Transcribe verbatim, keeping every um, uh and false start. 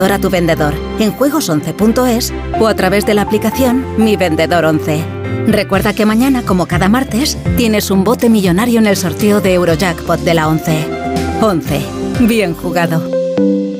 a tu vendedor en juegos once punto es o a través de la aplicación Mi Vendedor once. Recuerda que mañana, como cada martes, tienes un bote millonario en el sorteo de Eurojackpot de la once. once. Bien jugado.